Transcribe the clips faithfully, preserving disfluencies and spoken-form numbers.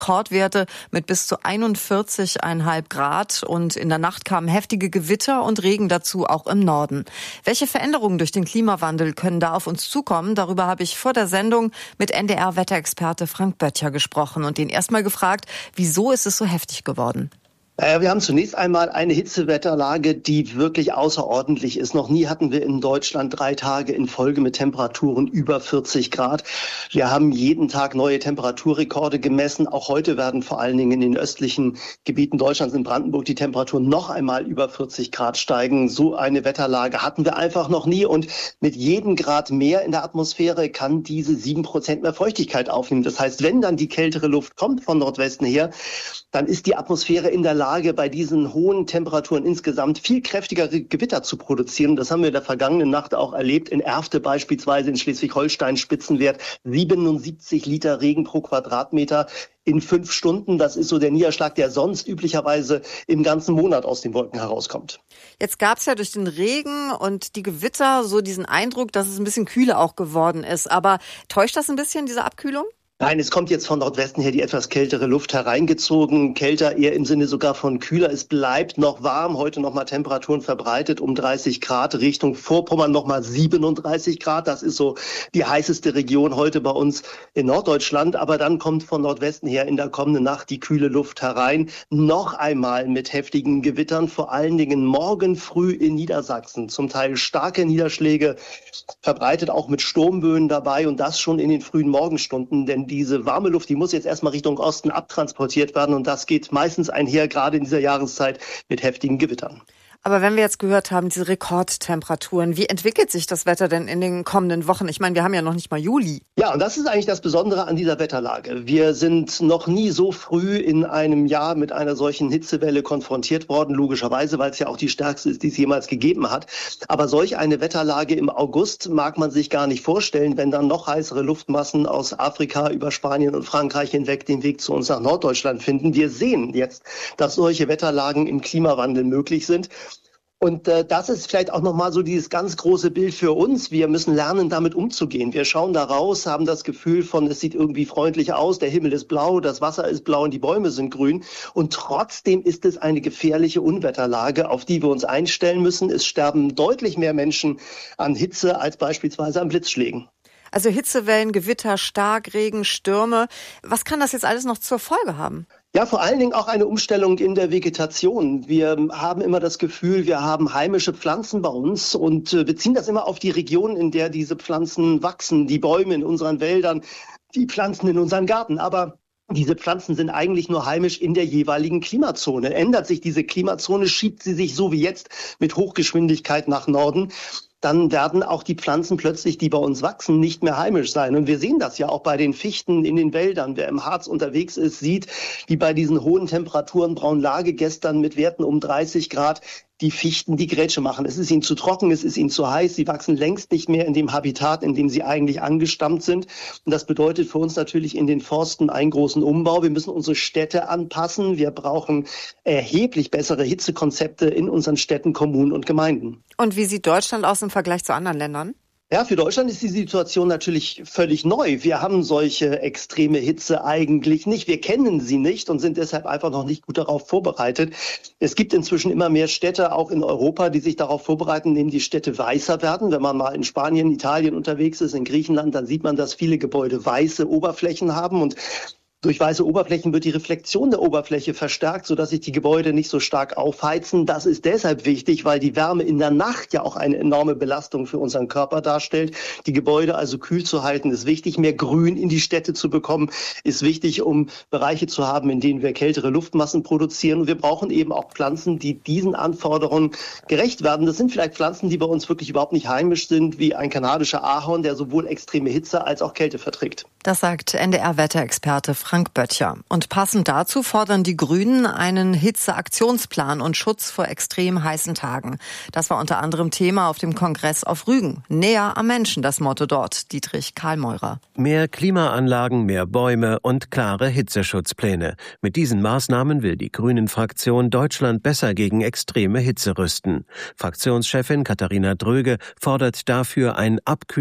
Rekordwerte mit bis zu einundvierzig Komma fünf Grad und in der Nacht kamen heftige Gewitter und Regen dazu, auch im Norden. Welche Veränderungen durch den Klimawandel können da auf uns zukommen? Darüber habe ich vor der Sendung mit N D R-Wetterexperte Frank Böttcher gesprochen und ihn erstmal gefragt, wieso ist es so heftig geworden? Wir haben zunächst einmal eine Hitzewetterlage, die wirklich außerordentlich ist. Noch nie hatten wir in Deutschland drei Tage in Folge mit Temperaturen über vierzig Grad. Wir haben jeden Tag neue Temperaturrekorde gemessen. Auch heute werden vor allen Dingen in den östlichen Gebieten Deutschlands, in Brandenburg, die Temperaturen noch einmal über vierzig Grad steigen. So eine Wetterlage hatten wir einfach noch nie. Und mit jedem Grad mehr in der Atmosphäre kann diese sieben Prozent mehr Feuchtigkeit aufnehmen. Das heißt, wenn dann die kältere Luft kommt von Nordwesten her, dann ist die Atmosphäre in der Lage, bei diesen hohen Temperaturen insgesamt viel kräftigere Gewitter zu produzieren. Das haben wir in der vergangenen Nacht auch erlebt. In Erfte beispielsweise in Schleswig-Holstein Spitzenwert siebenundsiebzig Liter Regen pro Quadratmeter in fünf Stunden. Das ist so der Niederschlag, der sonst üblicherweise im ganzen Monat aus den Wolken herauskommt. Jetzt gab es ja durch den Regen und die Gewitter so diesen Eindruck, dass es ein bisschen kühler auch geworden ist. Aber täuscht das ein bisschen, diese Abkühlung? Nein, es kommt jetzt von Nordwesten her die etwas kältere Luft hereingezogen. Kälter eher im Sinne sogar von kühler. Es bleibt noch warm. Heute nochmal Temperaturen verbreitet um dreißig Grad. Richtung Vorpommern nochmal siebenunddreißig Grad. Das ist so die heißeste Region heute bei uns in Norddeutschland. Aber dann kommt von Nordwesten her in der kommenden Nacht die kühle Luft herein. Noch einmal mit heftigen Gewittern. Vor allen Dingen morgen früh in Niedersachsen. Zum Teil starke Niederschläge, verbreitet auch mit Sturmböen dabei. Und das schon in den frühen Morgenstunden. Denn diese warme Luft, die muss jetzt erstmal Richtung Osten abtransportiert werden und das geht meistens einher, gerade in dieser Jahreszeit, mit heftigen Gewittern. Aber wenn wir jetzt gehört haben, diese Rekordtemperaturen, wie entwickelt sich das Wetter denn in den kommenden Wochen? Ich meine, wir haben ja noch nicht mal Juli. Ja, und das ist eigentlich das Besondere an dieser Wetterlage. Wir sind noch nie so früh in einem Jahr mit einer solchen Hitzewelle konfrontiert worden, logischerweise, weil es ja auch die stärkste ist, die es jemals gegeben hat. Aber solch eine Wetterlage im August mag man sich gar nicht vorstellen, wenn dann noch heißere Luftmassen aus Afrika über Spanien und Frankreich hinweg den Weg zu uns nach Norddeutschland finden. Wir sehen jetzt, dass solche Wetterlagen im Klimawandel möglich sind. Und äh, das ist vielleicht auch nochmal so dieses ganz große Bild für uns. Wir müssen lernen, damit umzugehen. Wir schauen da raus, haben das Gefühl von, es sieht irgendwie freundlich aus, der Himmel ist blau, das Wasser ist blau und die Bäume sind grün. Und trotzdem ist es eine gefährliche Unwetterlage, auf die wir uns einstellen müssen. Es sterben deutlich mehr Menschen an Hitze als beispielsweise an Blitzschlägen. Also Hitzewellen, Gewitter, Starkregen, Stürme. Was kann das jetzt alles noch zur Folge haben? Ja, vor allen Dingen auch eine Umstellung in der Vegetation. Wir haben immer das Gefühl, wir haben heimische Pflanzen bei uns und äh, beziehen das immer auf die Region, in der diese Pflanzen wachsen, die Bäume in unseren Wäldern, die Pflanzen in unseren Garten. Aber diese Pflanzen sind eigentlich nur heimisch in der jeweiligen Klimazone. Ändert sich diese Klimazone, schiebt sie sich so wie jetzt mit Hochgeschwindigkeit nach Norden, dann werden auch die Pflanzen plötzlich, die bei uns wachsen, nicht mehr heimisch sein. Und wir sehen das ja auch bei den Fichten in den Wäldern. Wer im Harz unterwegs ist, sieht, wie bei diesen hohen Temperaturen Braunlage gestern mit Werten um dreißig Grad die Fichten die Grätsche machen. Es ist ihnen zu trocken, es ist ihnen zu heiß. Sie wachsen längst nicht mehr in dem Habitat, in dem sie eigentlich angestammt sind. Und das bedeutet für uns natürlich in den Forsten einen großen Umbau. Wir müssen unsere Städte anpassen. Wir brauchen erheblich bessere Hitzekonzepte in unseren Städten, Kommunen und Gemeinden. Und wie sieht Deutschland aus im Vergleich zu anderen Ländern? Ja, für Deutschland ist die Situation natürlich völlig neu. Wir haben solche extreme Hitze eigentlich nicht. Wir kennen sie nicht und sind deshalb einfach noch nicht gut darauf vorbereitet. Es gibt inzwischen immer mehr Städte, auch in Europa, die sich darauf vorbereiten, indem die Städte weißer werden. Wenn man mal in Spanien, Italien unterwegs ist, in Griechenland, dann sieht man, dass viele Gebäude weiße Oberflächen haben und durch weiße Oberflächen wird die Reflexion der Oberfläche verstärkt, sodass sich die Gebäude nicht so stark aufheizen. Das ist deshalb wichtig, weil die Wärme in der Nacht ja auch eine enorme Belastung für unseren Körper darstellt. Die Gebäude also kühl zu halten ist wichtig. Mehr Grün in die Städte zu bekommen ist wichtig, um Bereiche zu haben, in denen wir kältere Luftmassen produzieren. Und wir brauchen eben auch Pflanzen, die diesen Anforderungen gerecht werden. Das sind vielleicht Pflanzen, die bei uns wirklich überhaupt nicht heimisch sind, wie ein kanadischer Ahorn, der sowohl extreme Hitze als auch Kälte verträgt. Das sagt N D R-Wetterexperte Frank Böttcher. Und passend dazu fordern die Grünen einen Hitzeaktionsplan und Schutz vor extrem heißen Tagen. Das war unter anderem Thema auf dem Kongress auf Rügen. Näher am Menschen, das Motto dort. Dietrich Karlmeurer. Mehr Klimaanlagen, mehr Bäume und klare Hitzeschutzpläne. Mit diesen Maßnahmen will die Grünen-Fraktion Deutschland besser gegen extreme Hitze rüsten. Fraktionschefin Katharina Dröge fordert dafür ein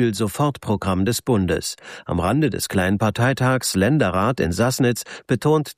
Abkühl-Sofortprogramm des Bundes. Am Rande des kleinen Parteitags Länderrat in Sassnitz betont